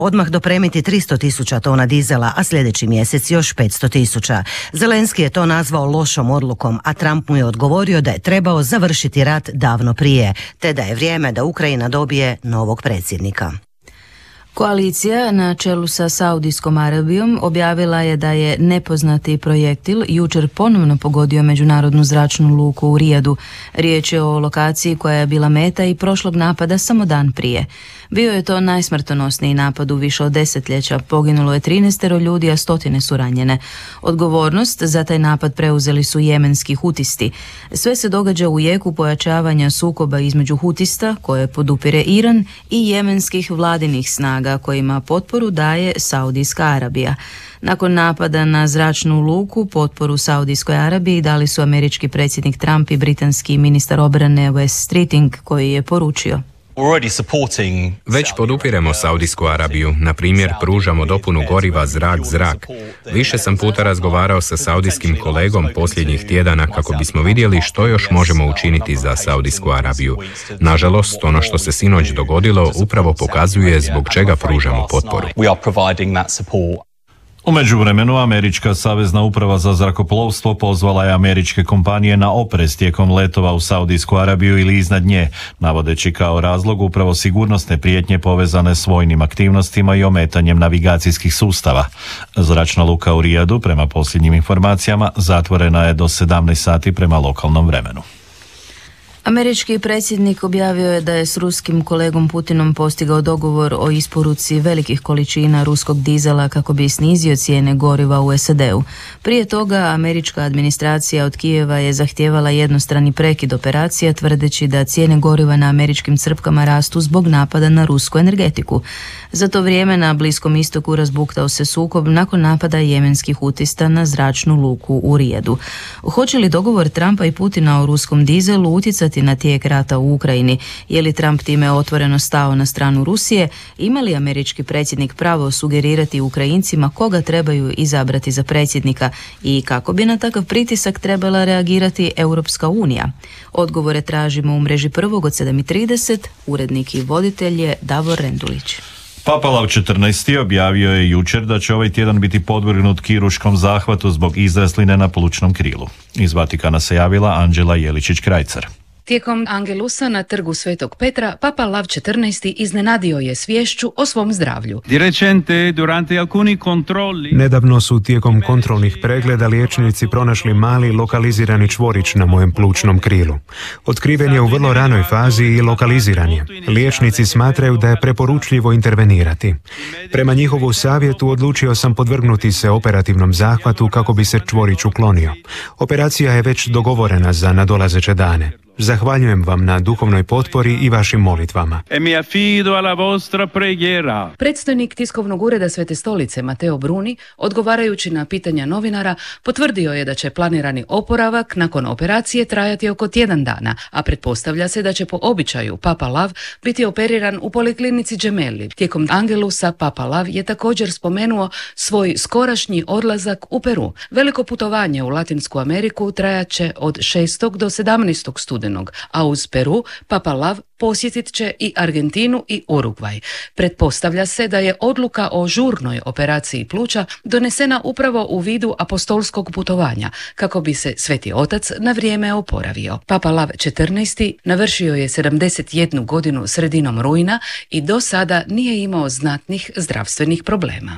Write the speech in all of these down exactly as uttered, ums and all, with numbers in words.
odmah dopremiti tristo tisuća tona dizela, a sljedeći mjesec još petsto tisuća. Zelenski je to nazvao lošom odlukom, a Trump mu je odgovorio da je trebao završiti rat davno prije, te da je vrijeme da Ukrajina dobije novog predsjednika. Koalicija na čelu sa Saudijskom Arabijom objavila je da je nepoznati projektil jučer ponovno pogodio međunarodnu zračnu luku u Rijadu. Riječ je o lokaciji koja je bila meta i prošlog napada samo dan prije. Bio je to najsmrtonosniji napad u više od desetljeća, poginulo je trinaestero ljudi, a stotine su ranjene. Odgovornost za taj napad preuzeli su jemenski hutisti. Sve se događa u jeku pojačavanja sukoba između hutista, koje podupire Iran, i jemenskih vladinih snaga, kojima potporu daje Saudijska Arabija. Nakon napada na zračnu luku, potporu Saudijskoj Arabiji dali su američki predsjednik Trump i britanski ministar obrane Wes Streeting, koji je poručio: Već podupiremo Saudijsku Arabiju, na primjer pružamo dopunu goriva zrak-zrak. Više sam puta razgovarao sa saudijskim kolegom posljednjih tjedana kako bismo vidjeli što još možemo učiniti za Saudijsku Arabiju. Nažalost, ono što se sinoć dogodilo upravo pokazuje zbog čega pružamo potporu. U međuvremenu, američka savezna uprava za zrakoplovstvo pozvala je američke kompanije na oprez tijekom letova u Saudijsku Arabiju ili iznad nje, navodeći kao razlog upravo sigurnosne prijetnje povezane s vojnim aktivnostima i ometanjem navigacijskih sustava. Zračna luka u Rijadu, prema posljednjim informacijama, zatvorena je do sedamnaest sati prema lokalnom vremenu. Američki predsjednik objavio je da je s ruskim kolegom Putinom postigao dogovor o isporuci velikih količina ruskog dizela kako bi snizio cijene goriva u S A D-u. Prije toga američka administracija od Kijeva je zahtijevala jednostrani prekid operacija, tvrdeći da cijene goriva na američkim crpkama rastu zbog napada na rusku energetiku. Za to vrijeme na Bliskom istoku razbuktao se sukob nakon napada jemenskih hutista na zračnu luku u Rijadu. Hoće li dogovor Trumpa i Putina o ruskom dizelu utjecati na tijek rata u Ukrajini? Je li Trump time otvoreno stao na stranu Rusije? Ima li američki predsjednik pravo sugerirati Ukrajincima koga trebaju izabrati za predsjednika i kako bi na takav pritisak trebala reagirati Europska unija? Odgovore tražimo u mreži Prvog od sedam i trideset. Urednik i voditelj je Davor Rendulić. Papa Lav četrnaesti. objavio je jučer da će ovaj tjedan biti podvrgnut kiruškom zahvatu zbog izrasline na plućnom krilu. Iz Vatikana se javila Anđela Jeličić-Krajcar. Tijekom Angelusa na trgu Svetog Petra, Papa Lav četrnaesti. iznenadio je sviješću o svom zdravlju. Nedavno su tijekom kontrolnih pregleda liječnici pronašli mali lokalizirani čvorić na mojem plućnom krilu. Otkriven je u vrlo ranoj fazi i lokaliziran je. Liječnici smatraju da je preporučljivo intervenirati. Prema njihovu savjetu odlučio sam podvrgnuti se operativnom zahvatu kako bi se čvorić uklonio. Operacija je već dogovorena za nadolazeće dane. Zahvaljujem vam na duhovnoj potpori i vašim molitvama. Predstojnik tiskovnog ureda Svete stolice Mateo Bruni, odgovarajući na pitanja novinara, potvrdio je da će planirani oporavak nakon operacije trajati oko tjedan dana, a pretpostavlja se da će po običaju Papa Lav biti operiran u poliklinici Gemelli. Tijekom Angelusa Papa Lav je također spomenuo svoj skorašnji odlazak u Peru. Veliko putovanje u Latinsku Ameriku trajat će od šestog do sedamnaestog studenog, a uz Peru Papa Lav posjetit će i Argentinu i Urugvaj. Pretpostavlja se da je odluka o žurnoj operaciji pluća donesena upravo u vidu apostolskog putovanja, kako bi se Sveti Otac na vrijeme oporavio. Papa Lav četrnaesti. navršio je sedamdeset jednu godinu sredinom rujna i do sada nije imao znatnih zdravstvenih problema.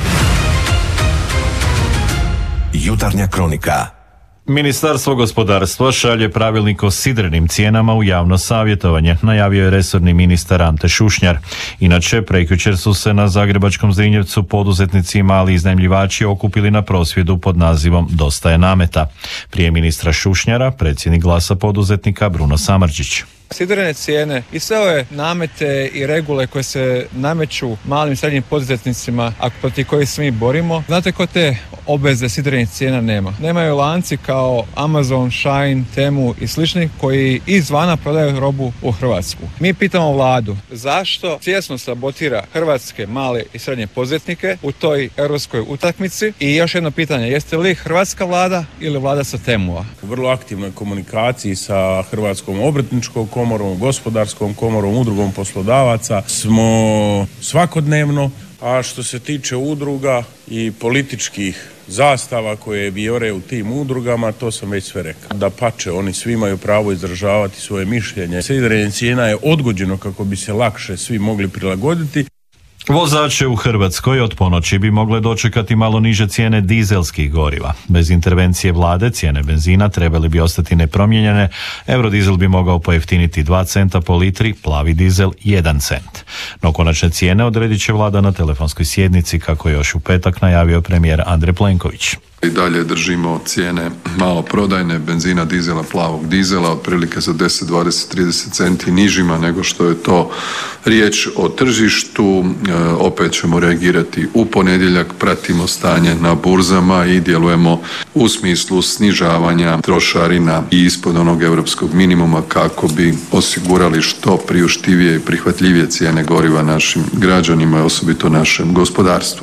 Jutarnja kronika. Ministarstvo gospodarstva šalje pravilnik o sidrenim cijenama u javno savjetovanje, najavio je resorni ministar Ante Šušnjar. Inače, prekjučer su se na Zagrebačkom Zrinjevcu poduzetnici i mali iznajmljivači okupili na prosvjedu pod nazivom Dosta je nameta. Prije ministra Šušnjara, predsjednik Glasa poduzetnika Bruno Samardžić. Sidrene cijene i sve ove namete i regule koje se nameću malim i srednjim poduzetnicima, a protiv kojih se mi borimo, znate ko te obveze sidrenih cijena nema? Nemaju lanci kao Amazon, Shine, Temu i slični koji izvana prodaju robu u Hrvatsku. Mi pitamo vladu zašto svjesno sabotira hrvatske male i srednje poduzetnike u toj europskoj utakmici i još jedno pitanje, jeste li hrvatska vlada ili vlada sa Temua? U vrlo aktivnoj komunikaciji sa Hrvatskom obrtničkom komorom, gospodarskom komorom, udrugom poslodavaca smo svakodnevno A što se tiče udruga i političkih zastava koje vijore u tim udrugama, to sam već sve rekao. Da pače, oni svi imaju pravo izražavati svoje mišljenje. Sniženje cijena je odgođeno kako bi se lakše svi mogli prilagoditi. Vozače u Hrvatskoj od ponoći bi mogle dočekati malo niže cijene dizelskih goriva. Bez intervencije vlade cijene benzina trebali bi ostati nepromijenjene. Eurodizel bi mogao pojeftiniti dva centa po litri, plavi dizel jedan cent. No konačne cijene odredit će vlada na telefonskoj sjednici, kako je još u petak najavio premijer Andrej Plenković. I dalje držimo cijene malo prodajne benzina, dizela, plavog dizela otprilike za deset, dvadeset, trideset centi nižima nego što je to riječ o tržištu. E, opet ćemo reagirati u ponedjeljak, pratimo stanje na burzama i djelujemo u smislu snižavanja trošarina i ispod onog europskog minimuma kako bi osigurali što priuštivije i prihvatljivije cijene goriva našim građanima i osobito našem gospodarstvu.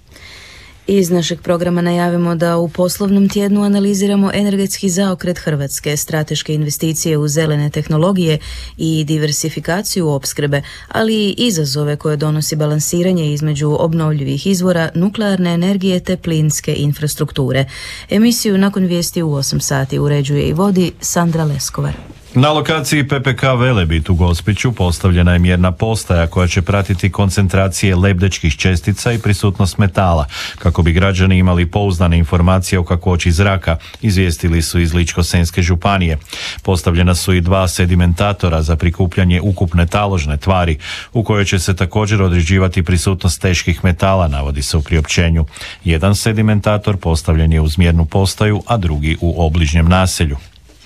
Iz našeg programa najavimo da u poslovnom tjednu analiziramo energetski zaokret Hrvatske, strateške investicije u zelene tehnologije i diversifikaciju opskrbe, ali i izazove koje donosi balansiranje između obnovljivih izvora, nuklearne energije te plinske infrastrukture. Emisiju nakon vijesti u osam sati uređuje i vodi Sandra Leskovar. Na lokaciji P P K Velebit u Gospiću postavljena je mjerna postaja koja će pratiti koncentracije lebdećih čestica i prisutnost metala, kako bi građani imali pouzdane informacije o kakvoći zraka, izvijestili su iz Ličko-senjske županije. Postavljena su i dva sedimentatora za prikupljanje ukupne taložne tvari, u kojoj će se također određivati prisutnost teških metala, navodi se u priopćenju. Jedan sedimentator postavljen je uz mjernu postaju, a drugi u obližnjem naselju.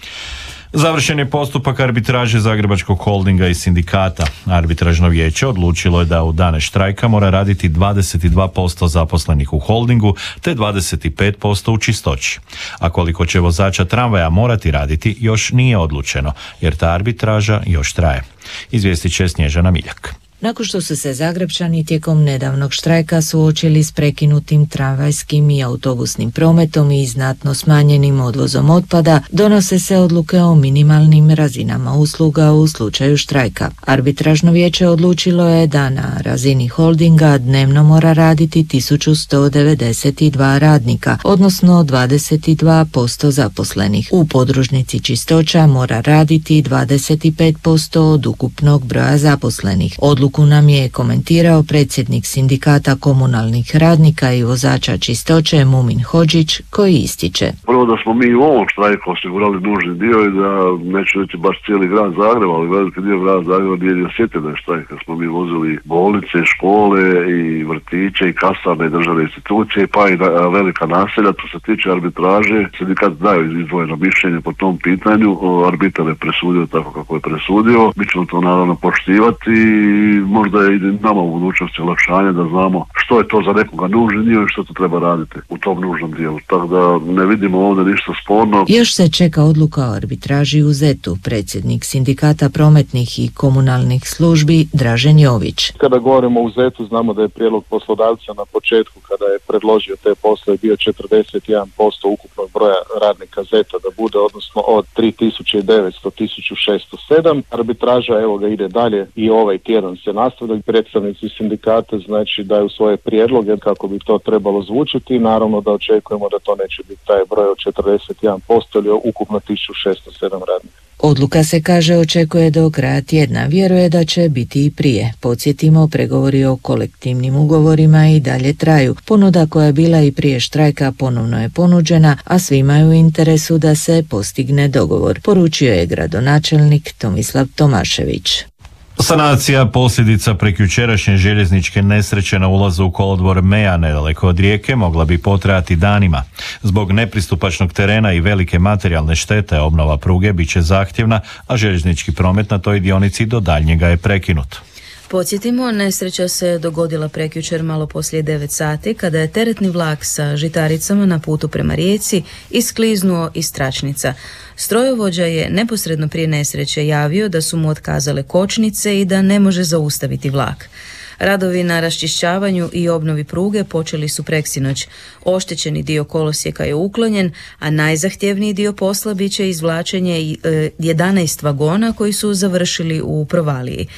Završen je postupak arbitraže Zagrebačkog holdinga i sindikata. Arbitražno vijeće odlučilo je da u dane štrajka mora raditi dvadeset dva posto zaposlenih u holdingu te dvadeset pet posto u čistoći. A koliko će vozača tramvaja morati raditi još nije odlučeno, jer ta arbitraža još traje. Izvijestit će Snježana Miljak. Nakon što su se Zagrepčani tijekom nedavnog štrajka suočili s prekinutim tramvajskim i autobusnim prometom i znatno smanjenim odvozom otpada, donose se odluke o minimalnim razinama usluga u slučaju štrajka. Arbitražno vijeće odlučilo je da na razini holdinga dnevno mora raditi tisuću sto devedeset dva radnika, odnosno dvadeset dva posto zaposlenih. U podružnici čistoća mora raditi dvadeset pet posto od ukupnog broja zaposlenih. Odluku nam je komentirao predsjednik sindikata komunalnih radnika i vozača čistoće Mumin Hodžić, koji ističe. Prvo da smo mi u ovom štrajku osigurali nužni dio i da neću reći baš cijeli grad Zagreba, ali veliki dio grada Zagreba nije ni osjetio da je štrajk. Smo mi vozili bolnice, škole i vrtiće i kasarne i državne institucije, pa i velika naselja. To se tiče arbitraže, sindikat daju izdvojeno mišljenje po tom pitanju. Arbitar je presudio tako kako je presudio. Mi ćemo to naravno poštivati i možda je i nama u budućnosti olakšanje da znamo što je to za nekoga nužni dio i što to treba raditi u tom nužnom dijelu. Tako da ne vidimo ovdje ništa sporno. Još se čeka odluka o arbitraži u Zetu. Predsjednik sindikata prometnih i komunalnih službi Dražen Jović. Kada govorimo o Zetu, znamo da je prijedlog poslodavca na početku kada je predložio te poslove bio četrdeset jedan posto ukupnog broja radnika Zeta da bude, odnosno od tri tisuće devetsto do tisuću šesto sedam. Arbitraža evo ga ide dalje i ovaj tjedan se nastavlja. Predstavnici sindikata znači daju svoje prijedloge kako bi to trebalo zvučiti. Naravno da očekujemo da to neće biti taj broj od četrdeset jedan posto ili ukupno tisuću šesto sedam radnika. Odluka se, kaže, očekuje do kraja tjedna. Vjeruje da će biti i prije. Podsjetimo, pregovori o kolektivnim ugovorima i dalje traju. Ponuda koja je bila i prije štrajka ponovno je ponuđena, a svima je u interesu da se postigne dogovor, poručio je gradonačelnik Tomislav Tomašević. Sanacija posljedica prekjučerašnje željezničke nesreće na ulazu u kolodvor Meja nedaleko od Rijeke mogla bi potrajati danima. Zbog nepristupačnog terena i velike materijalne štete obnova pruge bit će zahtjevna, a željeznički promet na toj dionici do daljnjega je prekinut. Podsjetimo, nesreća se dogodila prekjučer malo poslije devet sati kada je teretni vlak sa žitaricama na putu prema Rijeci iskliznuo iz tračnica. Strojovođa je neposredno prije nesreće javio da su mu otkazale kočnice i da ne može zaustaviti vlak. Radovi na raščišćavanju i obnovi pruge počeli su preksinoć. Oštećeni dio kolosijeka je uklonjen, a najzahtjevniji dio posla bit će izvlačenje jedanaest vagona koji su završili u provaliji.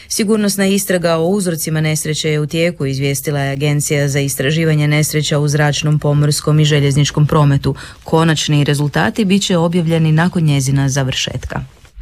Sigurnosna istraga o uzrocima nesreće je u tijeku, izvijestila je Agencija za istraživanje nesreća u zračnom, pomorskom i željezničkom prometu. Konačni rezultati bit će objavljeni nakon njezina završetka.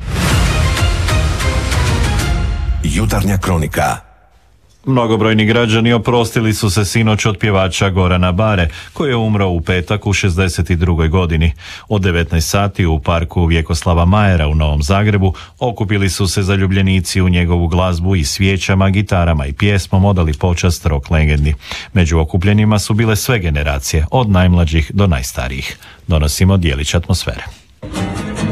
Jutarnja kronika. Mnogobrojni građani oprostili su se sinoć od pjevača Gorana Bare, koji je umro u petak u šezdeset drugoj godini. Od devetnaest sati u parku Vjekoslava Majera u Novom Zagrebu okupili su se zaljubljenici u njegovu glazbu i svijećama, gitarama i pjesmom odali počast rock legendi. Među okupljenima su bile sve generacije, od najmlađih do najstarijih. Donosimo djelić atmosfere.